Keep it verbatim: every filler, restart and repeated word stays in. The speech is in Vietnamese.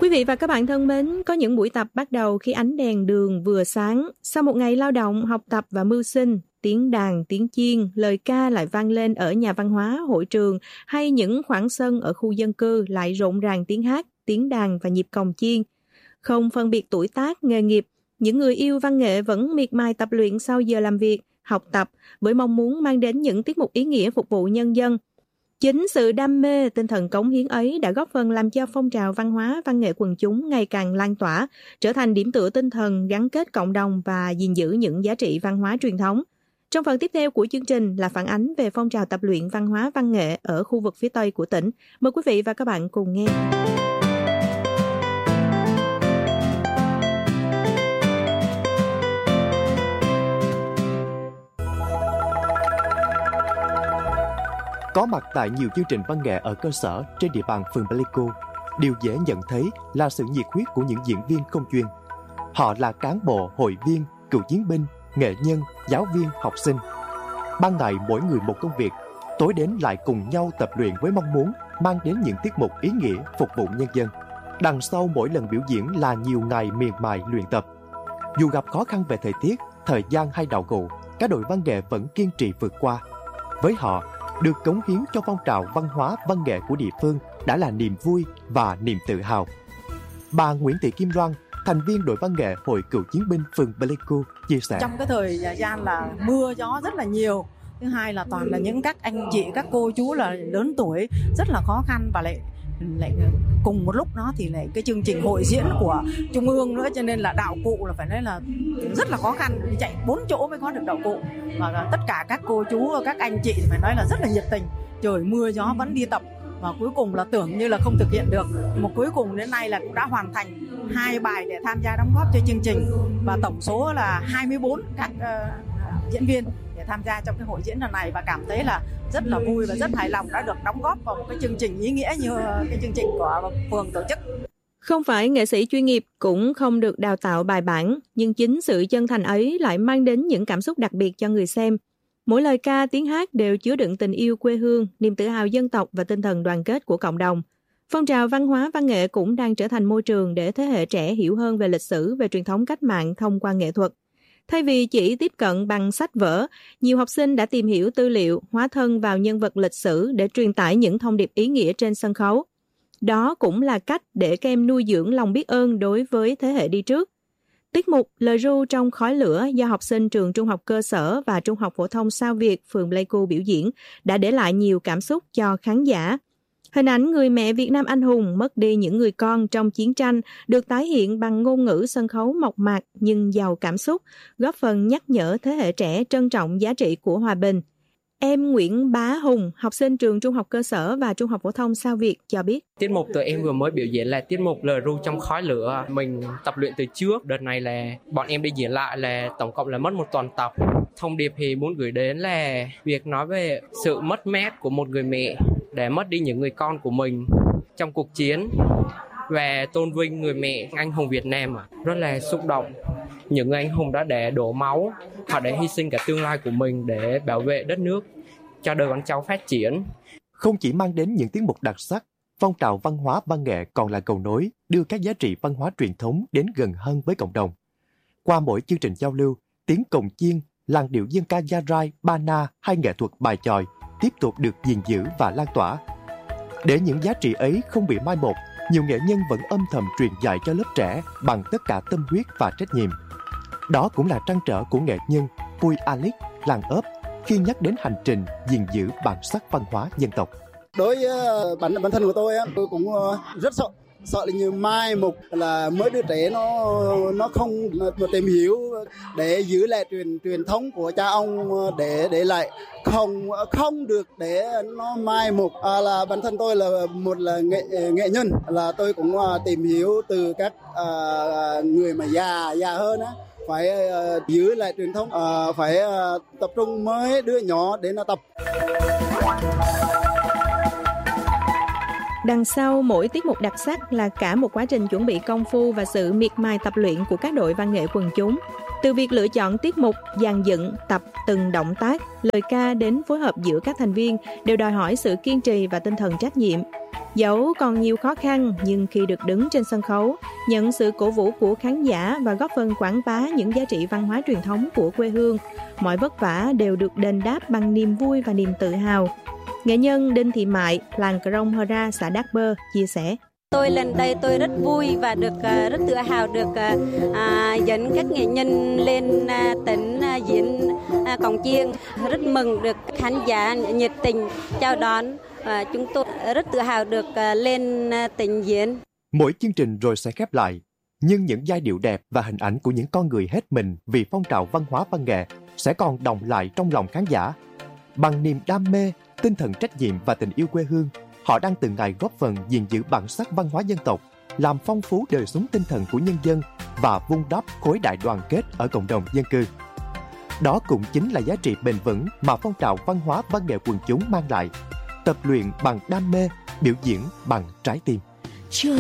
Quý vị và các bạn thân mến, có những buổi tập bắt đầu khi ánh đèn đường vừa sáng. Sau một ngày lao động, học tập và mưu sinh, tiếng đàn, tiếng chiêng, lời ca lại vang lên ở nhà văn hóa, hội trường hay những khoảng sân ở khu dân cư lại rộn ràng tiếng hát, tiếng đàn và nhịp cồng chiêng. Không phân biệt tuổi tác, nghề nghiệp, những người yêu văn nghệ vẫn miệt mài tập luyện sau giờ làm việc, học tập với mong muốn mang đến những tiết mục ý nghĩa phục vụ nhân dân. Chính sự đam mê, tinh thần cống hiến ấy đã góp phần làm cho phong trào văn hóa, văn nghệ quần chúng ngày càng lan tỏa, trở thành điểm tựa tinh thần gắn kết cộng đồng và gìn giữ những giá trị văn hóa truyền thống. Trong phần tiếp theo của chương trình là phản ánh về phong trào tập luyện văn hóa văn nghệ ở khu vực phía Tây của tỉnh. Mời quý vị và các bạn cùng nghe. Có mặt tại nhiều chương trình văn nghệ ở cơ sở trên địa bàn phường Pleiku, điều dễ nhận thấy là sự nhiệt huyết của những diễn viên không chuyên. Họ là cán bộ, hội viên, cựu chiến binh, nghệ nhân, giáo viên, học sinh. Ban ngày mỗi người một công việc, tối đến lại cùng nhau tập luyện với mong muốn mang đến những tiết mục ý nghĩa phục vụ nhân dân. Đằng sau mỗi lần biểu diễn là nhiều ngày miệt mài luyện tập. Dù gặp khó khăn về thời tiết, thời gian hay đạo cụ, các đội văn nghệ vẫn kiên trì vượt qua. Với họ, được cống hiến cho phong trào văn hóa văn nghệ của địa phương đã là niềm vui và niềm tự hào. Bà Nguyễn Thị Kim Loan, thành viên đội văn nghệ Hội Cựu Chiến binh phường Pleiku chia sẻ: trong cái thời gian là mưa gió rất là nhiều, thứ hai là toàn là những các anh chị, các cô chú là lớn tuổi, rất là khó khăn, và lại lại cùng một lúc đó thì lại cái chương trình hội diễn của trung ương nữa, cho nên là đạo cụ là phải nói là rất là khó khăn, chạy bốn chỗ mới có được đạo cụ, và tất cả các cô chú, các anh chị phải nói là rất là nhiệt tình, trời mưa gió vẫn đi tập, và cuối cùng là tưởng như là không thực hiện được, mà cuối cùng đến nay là cũng đã hoàn thành hai bài để tham gia đóng góp cho chương trình, và tổng số là hai mươi bốn các uh, diễn viên để tham gia trong cái hội diễn lần này, và cảm thấy là rất là vui và rất hài lòng đã được đóng góp vào một cái chương trình ý nghĩa như cái chương trình của phường tổ chức. Không phải nghệ sĩ chuyên nghiệp, cũng không được đào tạo bài bản, nhưng chính sự chân thành ấy lại mang đến những cảm xúc đặc biệt cho người xem. Mỗi lời ca, tiếng hát đều chứa đựng tình yêu quê hương, niềm tự hào dân tộc và tinh thần đoàn kết của cộng đồng. Phong trào văn hóa văn nghệ cũng đang trở thành môi trường để thế hệ trẻ hiểu hơn về lịch sử, về truyền thống cách mạng thông qua nghệ thuật. Thay vì chỉ tiếp cận bằng sách vở, nhiều học sinh đã tìm hiểu tư liệu, hóa thân vào nhân vật lịch sử để truyền tải những thông điệp ý nghĩa trên sân khấu. Đó cũng là cách để các em nuôi dưỡng lòng biết ơn đối với thế hệ đi trước. Tiết mục Lời ru trong khói lửa do học sinh trường trung học cơ sở và trung học phổ thông Sao Việt, phường Pleiku biểu diễn đã để lại nhiều cảm xúc cho khán giả. Hình ảnh người mẹ Việt Nam anh hùng mất đi những người con trong chiến tranh được tái hiện bằng ngôn ngữ sân khấu mộc mạc nhưng giàu cảm xúc, góp phần nhắc nhở thế hệ trẻ trân trọng giá trị của hòa bình. Em Nguyễn Bá Hùng, học sinh trường trung học cơ sở và trung học phổ thông Sao Việt cho biết. Tiết mục tụi em vừa mới biểu diễn là tiết mục Lời ru trong khói lửa. Mình tập luyện từ trước, đợt này là bọn em đi diễn lại là tổng cộng là mất một tuần tập. Thông điệp thì muốn gửi đến là việc nói về sự mất mát của một người mẹ để mất đi những người con của mình trong cuộc chiến, và tôn vinh người mẹ anh hùng Việt Nam. Rất là xúc động. Những người anh hùng đã để đổ máu, họ đã hy sinh cả tương lai của mình để bảo vệ đất nước, cho đời con cháu phát triển. Không chỉ mang đến những tiết mục đặc sắc, phong trào văn hóa văn nghệ còn là cầu nối đưa các giá trị văn hóa truyền thống đến gần hơn với cộng đồng. Qua mỗi chương trình giao lưu, tiếng cồng chiêng, làn điệu dân ca Gia Rai, Ba Na hay nghệ thuật bài chòi tiếp tục được gìn giữ và lan tỏa. Để những giá trị ấy không bị mai một, nhiều nghệ nhân vẫn âm thầm truyền dạy cho lớp trẻ bằng tất cả tâm huyết và trách nhiệm. Đó cũng là trăn trở của nghệ nhân Pui Alik, làng ốp khi nhắc đến hành trình gìn giữ bản sắc văn hóa dân tộc. Đối với bản bản thân của tôi, tôi cũng rất sợ sợ là như mai một là mấy đứa trẻ nó nó không tìm hiểu để giữ lại truyền truyền thống của cha ông để để lại không không được để nó mai một. À, là bản thân tôi là một là nghệ nghệ nhân, là tôi cũng tìm hiểu từ các à, người mà già già hơn á, phải uh, giữ lại truyền thống, uh, phải uh, tập trung mấy đứa nhỏ để nó tập. Đằng sau mỗi tiết mục đặc sắc là cả một quá trình chuẩn bị công phu và sự miệt mài tập luyện của các đội văn nghệ quần chúng. Từ việc lựa chọn tiết mục, dàn dựng, tập từng động tác, lời ca đến phối hợp giữa các thành viên đều đòi hỏi sự kiên trì và tinh thần trách nhiệm. Dẫu còn nhiều khó khăn, nhưng khi được đứng trên sân khấu, nhận sự cổ vũ của khán giả và góp phần quảng bá những giá trị văn hóa truyền thống của quê hương, mọi vất vả đều được đền đáp bằng niềm vui và niềm tự hào. Nghệ nhân Đinh Thị Mại, làng Krông Hơ Ra, xã Đắc Bơ, chia sẻ. Tôi lần đây tôi rất vui và được rất tự hào được à, dẫn các nghệ nhân lên à, tỉnh à, diễn à, cổng chiêng. Rất mừng được khán giả nhiệt tình chào đón. À, chúng tôi rất tự hào được à, lên à, tỉnh diễn. Mỗi chương trình rồi sẽ khép lại, nhưng những giai điệu đẹp và hình ảnh của những con người hết mình vì phong trào văn hóa văn nghệ sẽ còn đọng lại trong lòng khán giả. Bằng niềm đam mê, tinh thần trách nhiệm và tình yêu quê hương, họ đang từng ngày góp phần gìn giữ bản sắc văn hóa dân tộc, làm phong phú đời sống tinh thần của nhân dân và vun đắp khối đại đoàn kết ở cộng đồng dân cư. Đó cũng chính là giá trị bền vững mà phong trào văn hóa văn nghệ quần chúng mang lại. Tập luyện bằng đam mê, biểu diễn bằng trái tim.